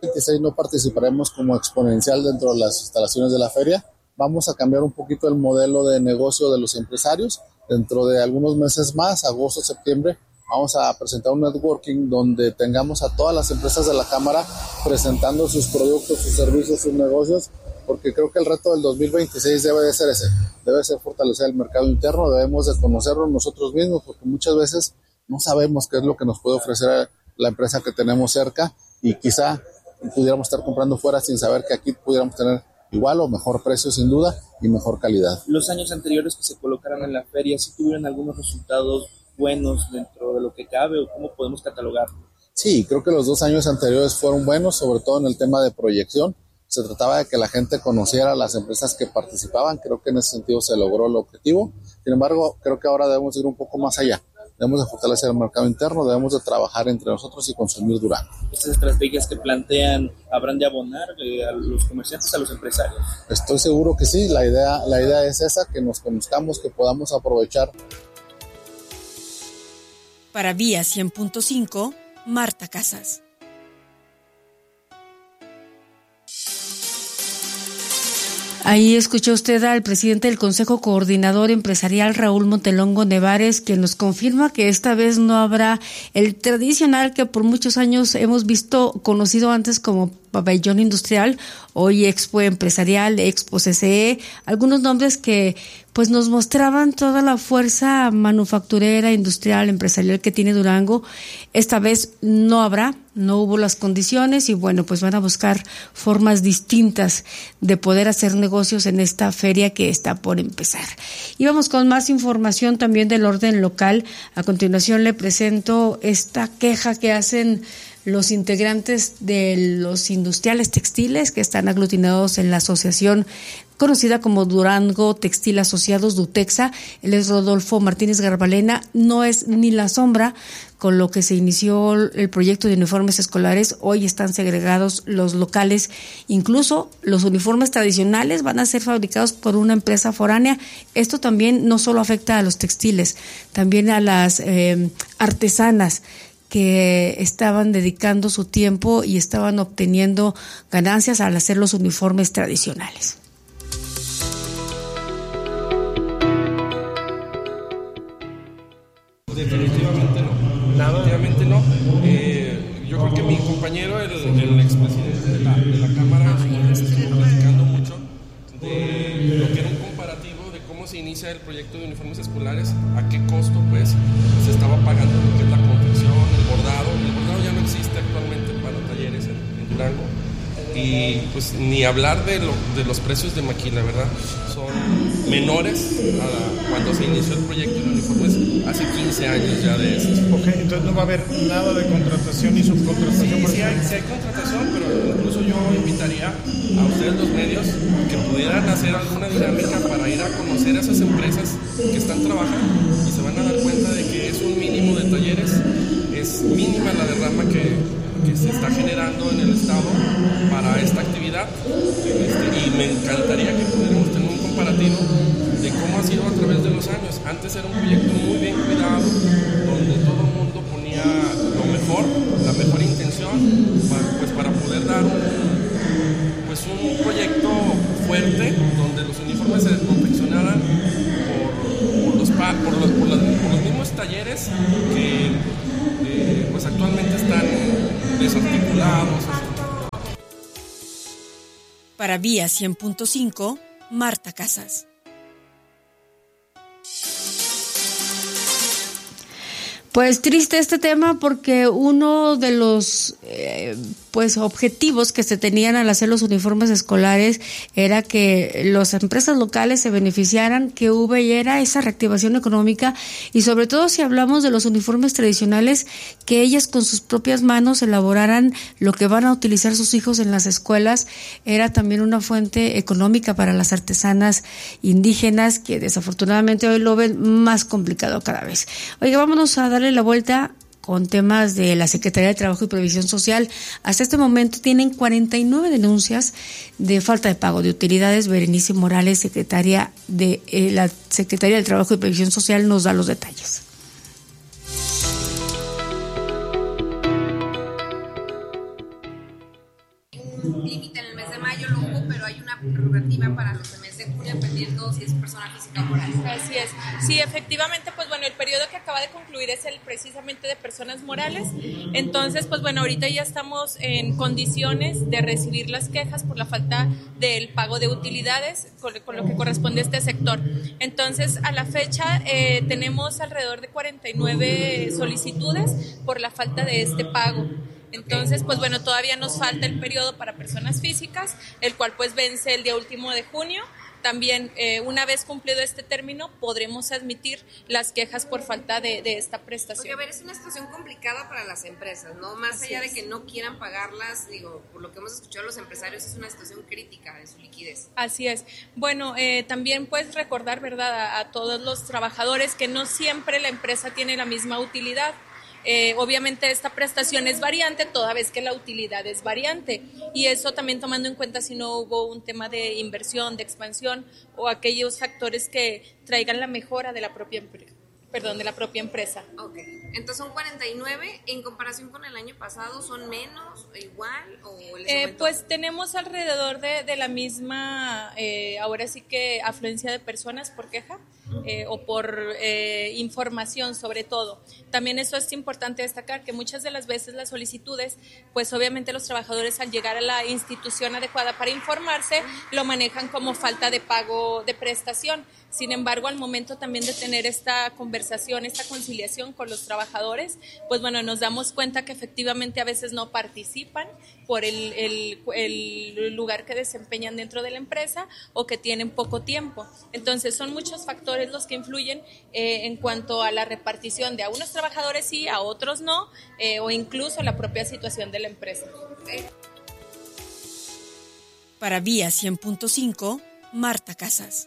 26 no participaremos como exponencial dentro de las instalaciones de la feria. Vamos a cambiar un poquito el modelo de negocio de los empresarios. Dentro de algunos meses más, agosto, septiembre, vamos a presentar un networking donde tengamos a todas las empresas de la Cámara presentando sus productos, sus servicios, sus negocios, porque creo que el reto del 2026 debe de ser ese, debe ser fortalecer el mercado interno, debemos de conocernos nosotros mismos, porque muchas veces no sabemos qué es lo que nos puede ofrecer la empresa que tenemos cerca y quizá pudiéramos estar comprando fuera sin saber que aquí pudiéramos tener igual o mejor precio sin duda y mejor calidad. Los años anteriores que se colocaron en la feria, ¿sí tuvieron algunos resultados buenos dentro de lo que cabe o cómo podemos catalogarlo? Sí, creo que los 2 años anteriores fueron buenos, sobre todo en el tema de proyección. Se trataba de que la gente conociera las empresas que participaban, creo que en ese sentido se logró el objetivo. Sin embargo, creo que ahora debemos ir un poco más allá. Debemos de fortalecer el mercado interno, debemos de trabajar entre nosotros y consumir Durango. ¿Estas estrategias que plantean habrán de abonar a los comerciantes, a los empresarios? Estoy seguro que sí, la idea es esa, que nos conozcamos, que podamos aprovechar. Para Vía 100.5, Marta Casas. Ahí escuchó usted al presidente del Consejo Coordinador Empresarial, Raúl Montelongo Nevares, quien nos confirma que esta vez no habrá el tradicional que por muchos años hemos visto, conocido antes como Pabellón Industrial, hoy Expo Empresarial, Expo CCE, algunos nombres que pues nos mostraban toda la fuerza manufacturera, industrial, empresarial que tiene Durango. Esta vez no habrá, no hubo las condiciones y bueno, pues van a buscar formas distintas de poder hacer negocios en esta feria que está por empezar. Y vamos con más información también del orden local. A continuación le presento esta queja que hacen los integrantes de los industriales textiles que están aglutinados en la asociación conocida como Durango Textil Asociados, Dutexa. Él es Rodolfo Martínez Garbalena. No es ni la sombra con lo que se inició el proyecto de uniformes escolares. Hoy están segregados los locales. Incluso los uniformes tradicionales van a ser fabricados por una empresa foránea. Esto también no solo afecta a los textiles, también a las artesanas que estaban dedicando su tiempo y estaban obteniendo ganancias al hacer los uniformes tradicionales. Definitivamente no. Definitivamente no. Yo creo que mi compañero, el expresidente de la Cámara, estuvo platicando mucho de lo que era un comparativo de cómo se inicia el proyecto de uniformes escolares, a qué costo pues se estaba pagando lo que es la confección, el bordado. El bordado ya no existe actualmente para talleres en Durango. Y pues ni hablar de los precios de maquila, ¿verdad? Son menores a cuando se inició el proyecto de uniformes hace 15 años ya de esto. Ok, entonces no va a haber nada de contratación ni subcontratación. Sí hay contratación, pero incluso yo invitaría a ustedes los medios que pudieran hacer alguna dinámica para ir a conocer a esas empresas que están trabajando y se van a dar cuenta de que es un mínimo de talleres, es mínima la derrama que se está generando en el estado para esta actividad, y me encantaría que pudiéramos tener un comparativo de cómo ha sido a través de los años. Antes era un proyecto muy bien cuidado, donde todo el mundo ponía lo mejor, la mejor intención, para poder dar un proyecto fuerte, donde los uniformes se confeccionaran por los mismos talleres que pues actualmente están desarticulados. Para Vía 100.5, Marta Casas. Pues triste este tema porque uno de los objetivos que se tenían al hacer los uniformes escolares era que las empresas locales se beneficiaran, que hubiera esa reactivación económica y sobre todo si hablamos de los uniformes tradicionales, que ellas con sus propias manos elaboraran lo que van a utilizar sus hijos en las escuelas. Era también una fuente económica para las artesanas indígenas que desafortunadamente hoy lo ven más complicado cada vez. Oiga, vámonos a darle la vuelta con temas de la Secretaría de Trabajo y Previsión Social. Hasta este momento tienen 49 denuncias de falta de pago de utilidades. Berenice Morales, secretaria de la Secretaría del Trabajo y Previsión Social, nos da los detalles. límite en el mes de mayo, lo hubo, pero hay una prerrogativa para los del mes de junio, dependiendo si es persona física o moral. Así es. Sí, efectivamente, pues bueno, el periodo que acaba de concluir es el precisamente de personas morales. Entonces, pues bueno, ahorita ya estamos en condiciones de recibir las quejas por la falta del pago de utilidades con lo que corresponde a este sector. Entonces, a la fecha tenemos alrededor de 49 solicitudes por la falta de este pago. Entonces, pues bueno, todavía nos falta el periodo para personas físicas, el cual pues vence el día último de junio. También, una vez cumplido este término, podremos admitir las quejas por falta de esta prestación. Porque, a ver, es una situación complicada para las empresas, ¿no? Más allá de que no quieran pagarlas, digo, por lo que hemos escuchado los empresarios, es una situación crítica de su liquidez. Así es. Bueno, también pues recordar, ¿verdad?, a todos los trabajadores que no siempre la empresa tiene la misma utilidad. Obviamente esta prestación es variante toda vez que la utilidad es variante, y eso también tomando en cuenta si no hubo un tema de inversión, de expansión o aquellos factores que traigan la mejora de la propia empresa. Ok, entonces son 49, en comparación con el año pasado, ¿son menos, igual o les aumentó? Pues tenemos alrededor de la misma, ahora sí que afluencia de personas por queja. O por información sobre todo. También eso es importante destacar, que muchas de las veces las solicitudes, pues obviamente los trabajadores al llegar a la institución adecuada para informarse, lo manejan como falta de pago de prestación. Sin embargo, al momento también de tener esta conversación, esta conciliación con los trabajadores, pues bueno, nos damos cuenta que efectivamente a veces no participan por el lugar que desempeñan dentro de la empresa o que tienen poco tiempo. Entonces son muchos factores los que influyen en cuanto a la repartición de a unos trabajadores sí, a otros no, o incluso la propia situación de la empresa. Para Vía 100.5, Marta Casas.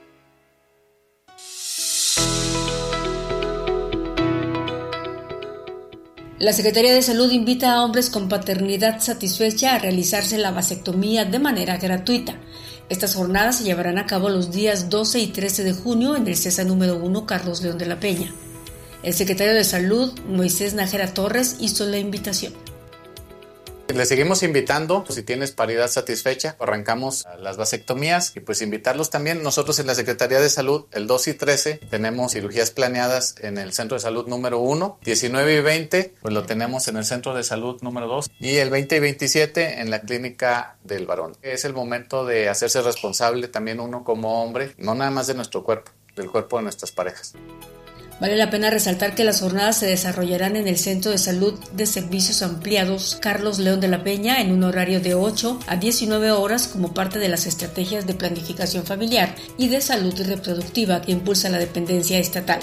La Secretaría de Salud invita a hombres con paternidad satisfecha a realizarse la vasectomía de manera gratuita. Estas jornadas se llevarán a cabo los días 12 y 13 de junio en el CESA número 1 Carlos León de la Peña. El secretario de Salud, Moisés Nájera Torres, hizo la invitación. Les seguimos invitando, si tienes paridad satisfecha, arrancamos las vasectomías y pues invitarlos también. Nosotros en la Secretaría de Salud, el 2 y 13, tenemos cirugías planeadas en el Centro de Salud número 1, 19 y 20, pues lo tenemos en el Centro de Salud número 2 y el 20 y 27 en la Clínica del Varón. Es el momento de hacerse responsable también uno como hombre, no nada más de nuestro cuerpo, del cuerpo de nuestras parejas. Vale la pena resaltar que las jornadas se desarrollarán en el Centro de Salud de Servicios Ampliados Carlos León de la Peña en un horario de 8 a 19 horas como parte de las estrategias de planificación familiar y de salud reproductiva que impulsa la dependencia estatal.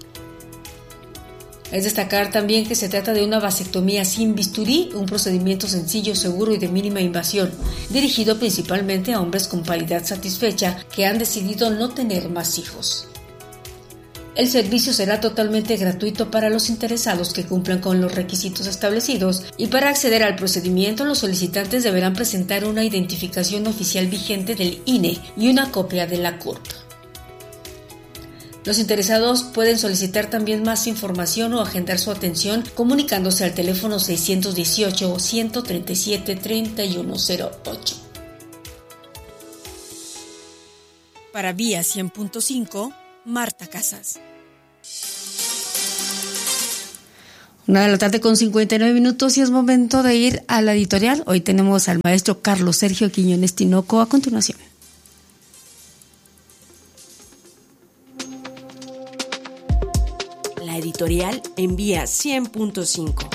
Es destacar también que se trata de una vasectomía sin bisturí, un procedimiento sencillo, seguro y de mínima invasión, dirigido principalmente a hombres con paridad satisfecha que han decidido no tener más hijos. El servicio será totalmente gratuito para los interesados que cumplan con los requisitos establecidos y para acceder al procedimiento los solicitantes deberán presentar una identificación oficial vigente del INE y una copia de la CURP. Los interesados pueden solicitar también más información o agendar su atención comunicándose al teléfono 618-137-3108. Para Vía 100.5, Marta Casas. 1:59 y es momento de ir a la editorial. Hoy tenemos al maestro Carlos Sergio Quiñones Tinoco a continuación. La editorial en Vía 100.5.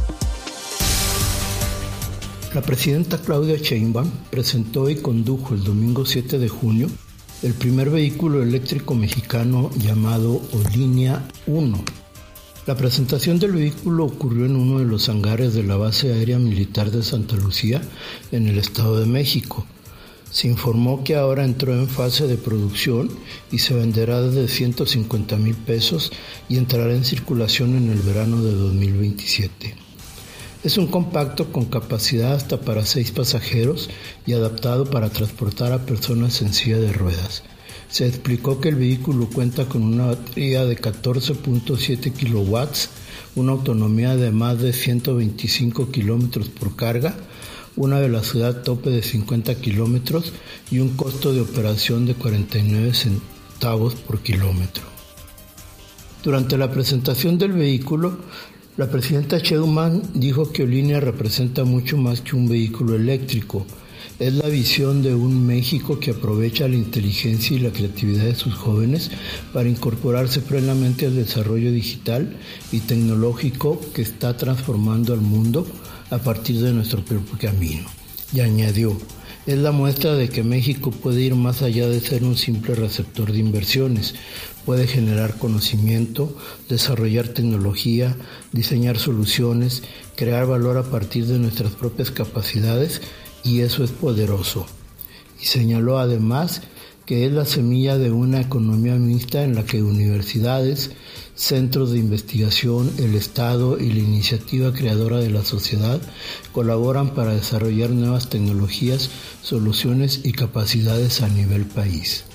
La presidenta Claudia Sheinbaum presentó y condujo el domingo 7 de junio el primer vehículo eléctrico mexicano llamado Olinea 1. La presentación del vehículo ocurrió en uno de los hangares de la Base Aérea Militar de Santa Lucía, en el Estado de México. Se informó que ahora entró en fase de producción y se venderá desde 150,000 pesos y entrará en circulación en el verano de 2027. Es un compacto con capacidad hasta para 6 pasajeros y adaptado para transportar a personas en silla de ruedas. Se explicó que el vehículo cuenta con una batería de 14.7 kilowatts, una autonomía de más de 125 kilómetros por carga, una velocidad tope de 50 kilómetros y un costo de operación de 49 centavos por kilómetro. Durante la presentación del vehículo, la presidenta Sheinbaum dijo que Olinea representa mucho más que un vehículo eléctrico. Es la visión de un México que aprovecha la inteligencia y la creatividad de sus jóvenes para incorporarse plenamente al desarrollo digital y tecnológico que está transformando al mundo a partir de nuestro propio camino. Y añadió, es la muestra de que México puede ir más allá de ser un simple receptor de inversiones, puede generar conocimiento, desarrollar tecnología, diseñar soluciones, crear valor a partir de nuestras propias capacidades, y eso es poderoso. Y señaló además que es la semilla de una economía mixta en la que universidades, centros de investigación, el Estado y la iniciativa creadora de la sociedad colaboran para desarrollar nuevas tecnologías, soluciones y capacidades a nivel país.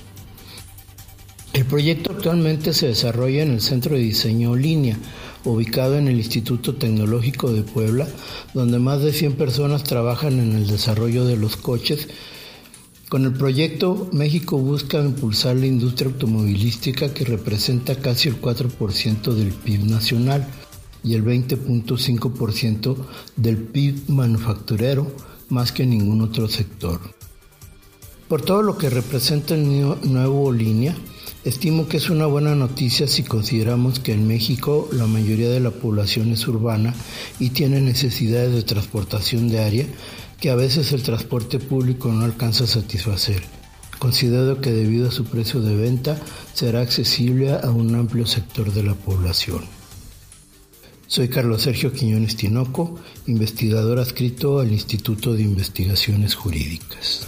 El proyecto actualmente se desarrolla en el Centro de Diseño Olinea, ubicado en el Instituto Tecnológico de Puebla, donde más de 100 personas trabajan en el desarrollo de los coches. Con el proyecto, México busca impulsar la industria automovilística que representa casi el 4% del PIB nacional y el 20.5% del PIB manufacturero, más que ningún otro sector. Por todo lo que representa el nuevo Olinea, estimo que es una buena noticia si consideramos que en México la mayoría de la población es urbana y tiene necesidades de transportación diaria que a veces el transporte público no alcanza a satisfacer. Considero que debido a su precio de venta será accesible a un amplio sector de la población. Soy Carlos Sergio Quiñones Tinoco, investigador adscrito al Instituto de Investigaciones Jurídicas.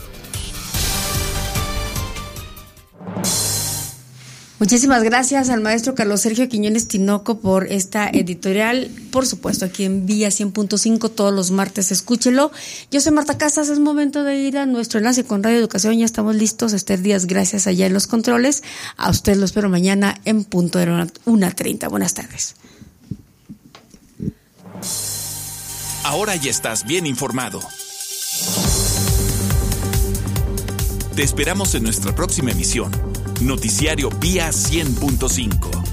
Muchísimas gracias al maestro Carlos Sergio Quiñones Tinoco por esta editorial. Por supuesto, aquí en Vía 100.5 todos los martes, escúchelo. Yo soy Marta Casas, es momento de ir a nuestro enlace con Radio Educación. Ya estamos listos. Esther Díaz, gracias allá en los controles. A usted lo espero mañana en punto de 1:30. Buenas tardes. Ahora ya estás bien informado. Te esperamos en nuestra próxima emisión. Noticiario Vía 100.5.